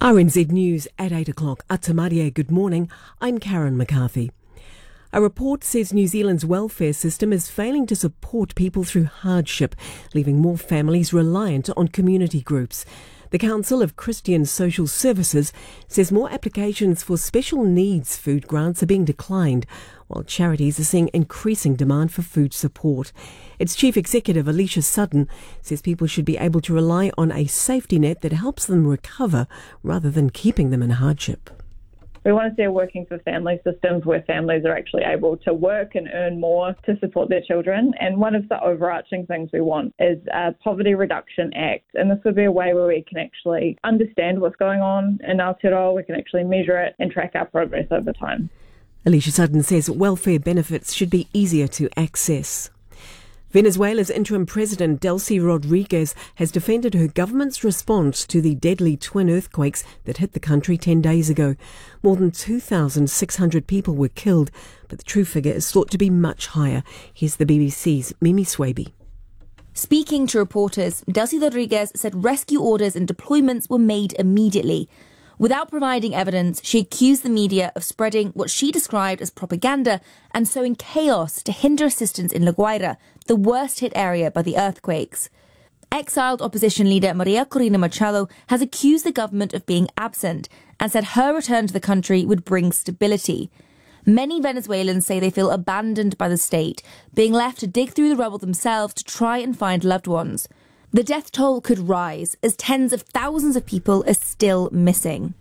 RNZ News at 8 o'clock. Atamaria, good morning. I'm Karen McCarthy. A report says New Zealand's welfare system is failing to support people through hardship, leaving more families reliant on community groups. The Council of Christian Social Services says more applications for special needs food grants are being declined, while charities are seeing increasing demand for food support. Its Chief Executive, Alicia Sutton, says people should be able to rely on a safety net that helps them recover rather than keeping them in hardship. We want to see a working for family systems where families are actually able to work and earn more to support their children. And one of the overarching things we want is a Poverty Reduction Act. And this would be a way where we can actually understand what's going on in Aotearoa, we can actually measure it and track our progress over time. Alicia Sutton says welfare benefits should be easier to access. Venezuela's interim president, Delcy Rodriguez, has defended her government's response to the deadly twin earthquakes that hit the country 10 days ago. More than 2,600 people were killed, but the true figure is thought to be much higher. Here's the BBC's Mimi Swaby. Speaking to reporters, Delcy Rodriguez said rescue orders and deployments were made immediately. Without providing evidence, she accused the media of spreading what she described as propaganda and sowing chaos to hinder assistance in La Guaira, the worst-hit area by the earthquakes. Exiled opposition leader Maria Corina Machado has accused the government of being absent and said her return to the country would bring stability. Many Venezuelans say they feel abandoned by the state, being left to dig through the rubble themselves to try and find loved ones. The death toll could rise as tens of thousands of people are still missing.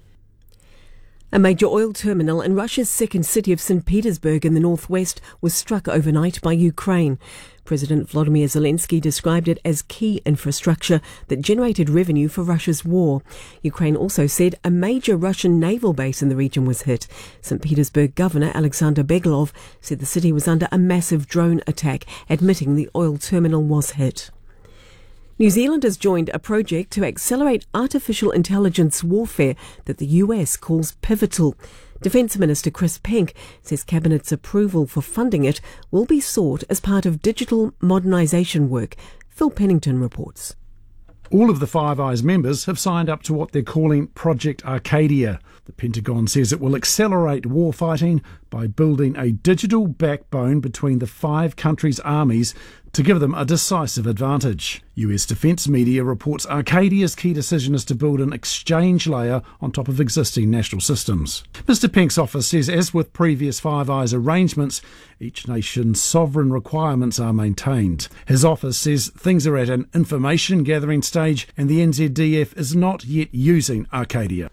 A major oil terminal in Russia's second city of St. Petersburg in the northwest was struck overnight by Ukraine. President Volodymyr Zelensky described it as key infrastructure that generated revenue for Russia's war. Ukraine also said a major Russian naval base in the region was hit. St. Petersburg Governor Alexander Beglov said the city was under a massive drone attack, admitting the oil terminal was hit. New Zealand has joined a project to accelerate artificial intelligence warfare that the US calls pivotal. Defence Minister Chris Penk says Cabinet's approval for funding it will be sought as part of digital modernisation work. Phil Pennington reports. All of the Five Eyes members have signed up to what they're calling Project Arcadia. The Pentagon says it will accelerate warfighting by building a digital backbone between the 5 countries' armies to give them a decisive advantage. US defence media reports Arcadia's key decision is to build an exchange layer on top of existing national systems. Mr Penk's office says, as with previous Five Eyes arrangements, each nation's sovereign requirements are maintained. His office says things are at an information gathering stage and the NZDF is not yet using Arcadia.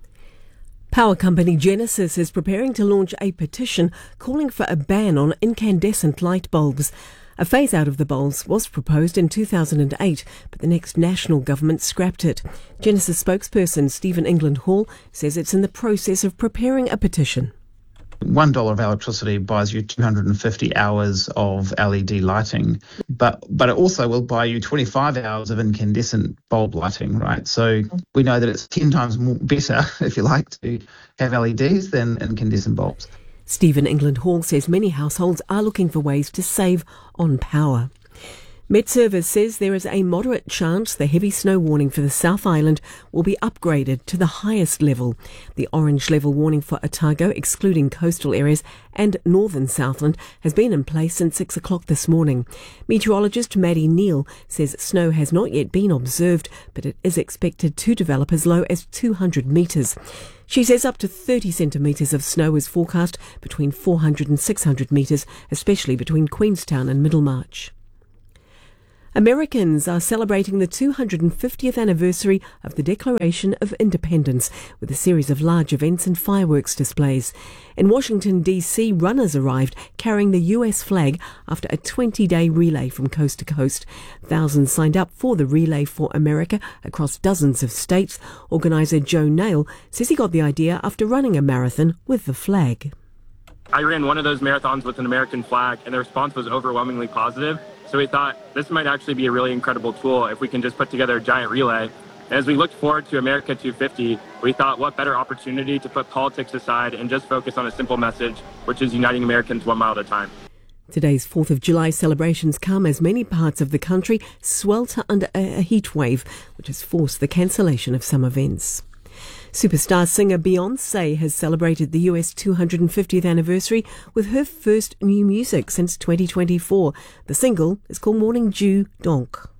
Power company Genesis is preparing to launch a petition calling for a ban on incandescent light bulbs. A phase-out of the bulbs was proposed in 2008, but the next national government scrapped it. Genesis spokesperson Stephen England Hall says it's in the process of preparing a petition. $1 of electricity buys you 250 hours of LED lighting, but it also will buy you 25 hours of incandescent bulb lighting, right? So we know that it's 10 times more better, if you like, to have LEDs than incandescent bulbs. Stephen England Hall says many households are looking for ways to save on power. Met Service says there is a moderate chance the heavy snow warning for the South Island will be upgraded to the highest level. The orange level warning for Otago, excluding coastal areas, and northern Southland has been in place since 6 o'clock this morning. Meteorologist Maddie Neal says snow has not yet been observed, but it is expected to develop as low as 200 metres. She says up to 30 centimetres of snow is forecast between 400 and 600 metres, especially between Queenstown and Middlemarch. Americans are celebrating the 250th anniversary of the Declaration of Independence with a series of large events and fireworks displays. In Washington, D.C., runners arrived carrying the U.S. flag after a 20-day relay from coast to coast. Thousands signed up for the Relay for America across dozens of states. Organiser Joe Nail says he got the idea after running a marathon with the flag. I ran one of those marathons with an American flag, and the response was overwhelmingly positive. So we thought this might actually be a really incredible tool if we can just put together a giant relay. And as we looked forward to America 250, we thought what better opportunity to put politics aside and just focus on a simple message, which is uniting Americans 1 mile at a time. Today's 4th of July celebrations come as many parts of the country swelter under a heat wave, which has forced the cancellation of some events. Superstar singer Beyoncé has celebrated the US 250th anniversary with her first new music since 2024. The single is called Morning Dew Donk.